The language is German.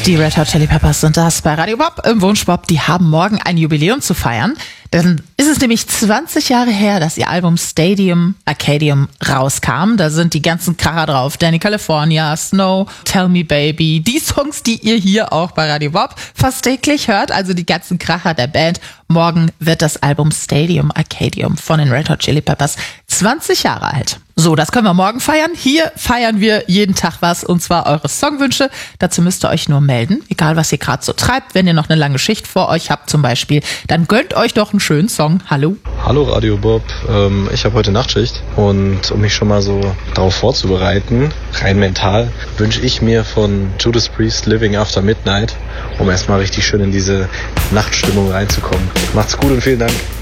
Die Red Hot Chili Peppers sind das bei Radio Bob im Wunschbob. Die haben morgen ein Jubiläum zu feiern. Dann ist es nämlich 20 Jahre her, dass ihr Album Stadium Arcadium rauskam. Da sind die ganzen Kracher drauf. Danny California, Snow, Tell Me Baby. Die Songs, die ihr hier auch bei Radio Bob fast täglich hört. Also die ganzen Kracher der Band. Morgen wird das Album Stadium Arcadium von den Red Hot Chili Peppers 20 Jahre alt. So, das können wir morgen feiern. Hier feiern wir jeden Tag was, und zwar eure Songwünsche. Dazu müsst ihr euch nur melden, egal was ihr gerade so treibt. Wenn ihr noch eine lange Schicht vor euch habt zum Beispiel, dann gönnt euch doch einen schönen Song. Hallo. Hallo Radio Bob, ich habe heute Nachtschicht und um mich schon mal so darauf vorzubereiten, rein mental, wünsche ich mir von Judas Priest Living After Midnight, um erstmal richtig schön in diese Nachtstimmung reinzukommen. Macht's gut und vielen Dank.